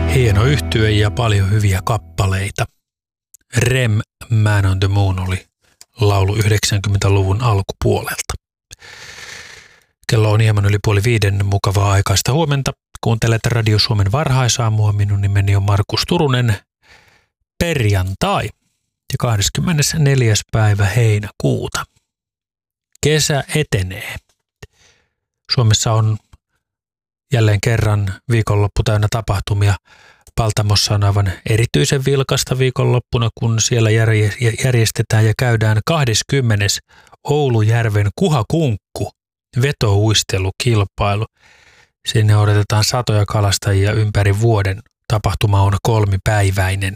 Hieno yhtye ja paljon hyviä kappaleita. Rem, Man on the Moon oli laulu 90-luvun alkupuolelta. Kello on hieman yli 4:30, mukavaa aikaista huomenta. Kuuntelet Radio Suomen varhaisaamua. Minun nimeni on Markus Turunen. Perjantai ja 24. päivä heinäkuuta. Kesä etenee. Suomessa on jälleen kerran viikonloppu täynnä tapahtumia. Paltamossa on aivan erityisen vilkasta viikonloppuna, kun siellä järjestetään ja käydään 20. Oulujärven Kuhakunkku vetouistelukilpailu. Sinne odotetaan satoja kalastajia ympäri vuoden. Tapahtuma on 3-päiväinen.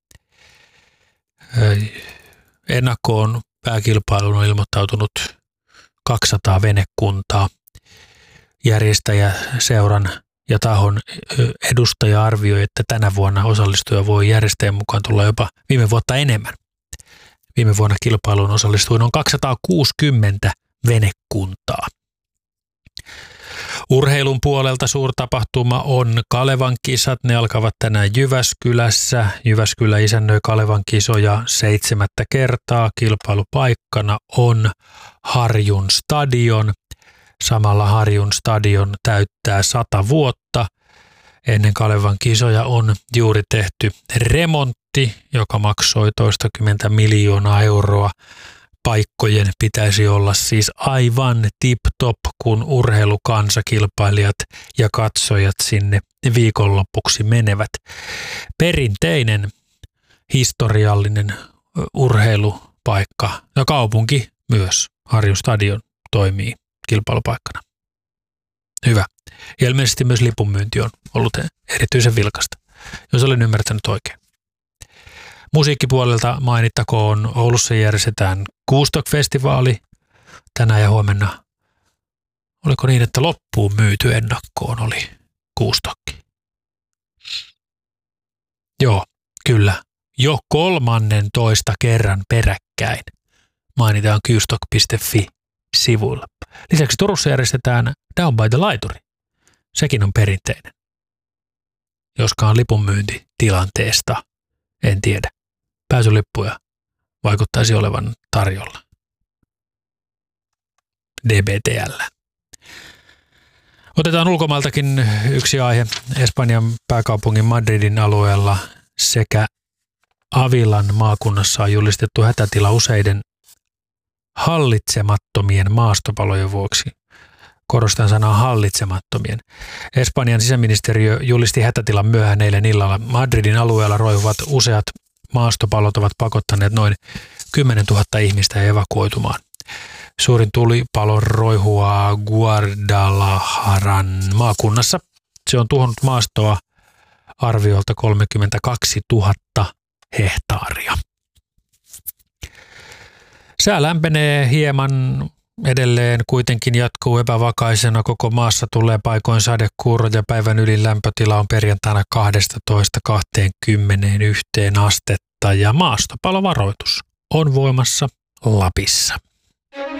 Ennakkoon pääkilpailuun on ilmoittautunut 200 venekuntaa. Järjestäjäseuran ja tahon edustaja arvioi, että tänä vuonna osallistuja voi järjestäjän mukaan tulla jopa viime vuotta enemmän. Viime vuonna kilpailuun osallistui noin 260 venekuntaa. Urheilun puolelta suurtapahtuma on Kalevan kisat. Ne alkavat tänään Jyväskylässä. Jyväskylä isännöi Kalevan kisoja 7. kertaa. Kilpailupaikkana on Harjun stadion. Samalla Harjun stadion täyttää 100 vuotta. Ennen Kalevan kisoja on juuri tehty remontti, joka maksoi toistakymmentä miljoonaa euroa. Paikkojen pitäisi olla siis aivan tip-top, kun urheilukansakilpailijat ja katsojat sinne viikonloppuksi menevät. Perinteinen historiallinen urheilupaikka ja kaupunki myös. Harjun stadion toimii kilpailupaikkana. Hyvä. Ja ilmeisesti myös lipunmyynti on ollut erityisen vilkasta, jos olen ymmärtänyt oikein. Musiikkipuolelta mainittakoon, Oulussa järjestetään Kuustok-festivaali tänään ja huomenna. Oliko niin, että loppuun myyty ennakkoon oli Kuustokki? Joo, kyllä. Jo 13 kerran peräkkäin mainitaan kuustok.fi-sivuilla. Lisäksi Turussa järjestetään Down by the Laituri. Sekin on perinteinen. Joskaan lipunmyyntitilanteesta, en tiedä. Pääsylippuja vaikuttaisi olevan tarjolla. DBTL. Otetaan ulkomailtakin yksi aihe. Espanjan pääkaupungin Madridin alueella sekä Avilan maakunnassa on julistettu hätätila useiden hallitsemattomien maastopalojen vuoksi. Korostan sanaa hallitsemattomien. Espanjan sisäministeriö julisti hätätilan myöhään eilen illalla. Madridin alueella roihuvat useat maastopalot ovat pakottaneet noin 10 000 ihmistä evakuoitumaan. Suurin tulipalo roihuaa Guadalajaran maakunnassa. Se on tuhonnut maastoa arviolta 32 000 hehtaaria. Sää lämpenee hieman edelleen, kuitenkin jatkuu epävakaisena. Koko maassa tulee paikoin sadekuuro ja päivän ylin lämpötila on perjantaina 12–21 astetta ja maastopalovaroitus on voimassa Lapissa.